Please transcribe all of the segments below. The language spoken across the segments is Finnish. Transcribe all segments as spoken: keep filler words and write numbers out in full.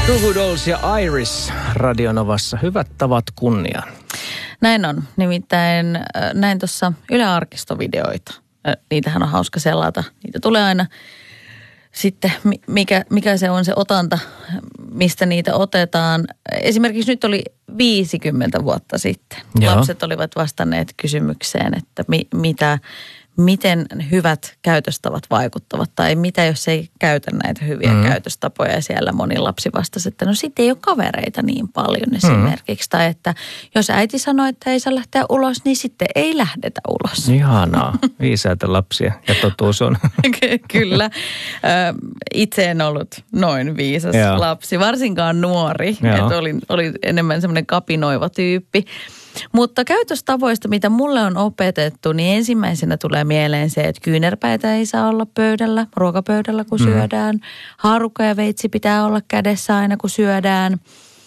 Goo Goo Dolls ja Iris Radionovassa. Hyvät tavat kunniaan. Näin on. Nimittäin näin tuossa Yle Arkisto-videoita. Niitähän on hauska selata. Niitä tulee aina sitten, mikä, mikä se on se otanta, mistä niitä otetaan. Esimerkiksi nyt oli viisikymmentä vuotta sitten. Joo. Lapset olivat vastanneet kysymykseen, että mi, mitä... miten hyvät käytöstavat vaikuttavat tai mitä jos ei käytä näitä hyviä mm. käytöstapoja ja siellä moni lapsi vastasi, että no sitten ei ole kavereita niin paljon esimerkiksi. Mm. Tai että jos äiti sanoo, että ei saa lähteä ulos, niin sitten ei lähdetä ulos. Ihanaa. Viisaita lapsia ja totuus on. Kyllä. Itse en ollut noin viisas Joo. lapsi, varsinkaan nuori. Että oli, oli enemmän semmoinen kapinoiva tyyppi. Mutta käytöstavoista, mitä mulle on opetettu, niin ensimmäisenä tulee mieleen se, että kyynärpäitä ei saa olla pöydällä, ruokapöydällä kun mm. syödään. Haarukka ja veitsi pitää olla kädessä aina kun syödään.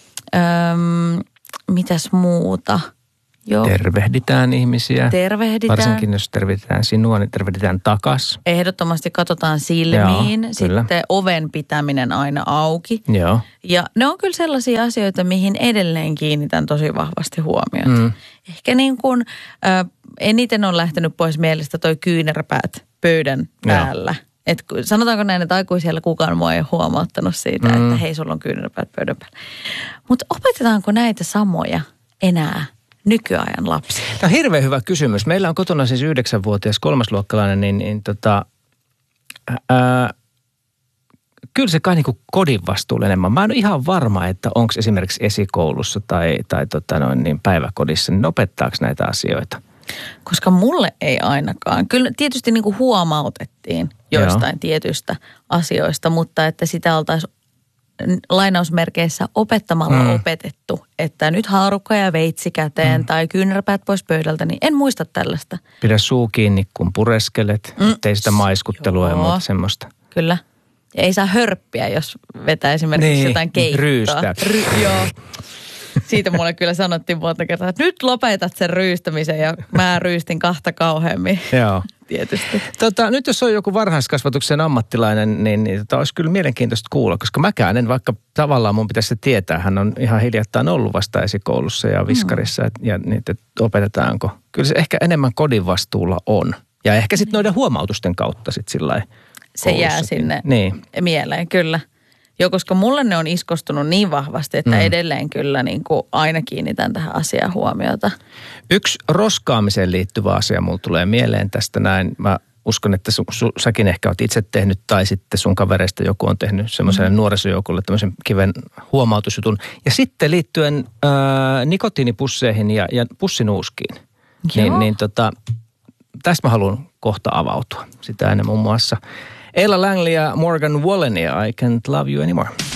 Öm, mitäs muuta? Joo. Tervehditään ihmisiä. Tervehditään. Varsinkin jos tervehditään sinua, niin tervehditään takas. Ehdottomasti katsotaan silmiin. Joo, sitten kyllä. Oven pitäminen aina auki. Joo. Ja ne on kyllä sellaisia asioita, mihin edelleen kiinnitän tosi vahvasti huomiota. Mm. Ehkä niin kuin äh, eniten on lähtenyt pois mielestä toi kyynärpäät pöydän päällä. Et sanotaanko näin, että aikuisella kukaan mua ei ole huomauttanut siitä, mm. että hei, sulla on kyynärpäät pöydän päällä. Mutta opetetaanko näitä samoja enää nykyajan lapsia? Tämä on hirveän hyvä kysymys. Meillä on kotona siis yhdeksänvuotias kolmasluokkalainen, niin, niin tota, ää, kyllä se kai niin kuin kodin vastuulla enemmän. Mä en ole ihan varma, että onko esimerkiksi esikoulussa tai, tai tota noin, niin päiväkodissa, niin opettaako näitä asioita? Koska mulle ei ainakaan. Kyllä tietysti niin kuin huomautettiin joistain Joo. tietystä asioista, mutta että sitä oltaisiin lainausmerkeissä opettamalla mm. opetettu, että nyt haarukka ja veitsi käteen mm. tai kyynärpäät pois pöydältä, niin en muista tällaista. Pidä suu kiinni, kun pureskelet, mm. ettei sitä maiskuttelua Joo. ja muuta semmoista. Kyllä. Ja ei saa hörppiä, jos vetää esimerkiksi niin, jotain keittoa. Ryystää. Ry- joo. Siitä mulle kyllä sanottiin monta kertaa, että nyt lopetat sen ryystämisen ja mä ryystin kahta kauheammin. Joo. Tietysti. Tota, nyt jos on joku varhaiskasvatuksen ammattilainen, niin, niin tota, olisi kyllä mielenkiintoista kuulla, koska mäkään en, vaikka tavallaan mun pitäisi se tietää, hän on ihan hiljattain ollut vasta esikoulussa ja viskarissa, mm. ja niitä opetetaanko. Kyllä se ehkä enemmän kodin vastuulla on. Ja ehkä sitten noiden huomautusten kautta sitten sillä lailla se jää sinne niin. mieleen, kyllä. Joo, koska mulle ne on iskostunut niin vahvasti, että mm. edelleen kyllä niin kuin aina kiinnitän tähän asiaan huomiota. Yksi roskaamiseen liittyvä asia mulle tulee mieleen tästä näin. Mä uskon, että su, su, säkin ehkä oot itse tehnyt tai sitten sun kavereista joku on tehnyt semmoiselle mm. nuorisojoukolle tämmöisen kiven huomautusjutun. Ja sitten liittyen ää, nikotiinipusseihin ja, ja pussinuuskiin, niin, niin tota, tästä mä haluan kohta avautua. Sitä ennen muun muassa Ella Langley ja Morgan Wallen ja I Can't Love You Anymore.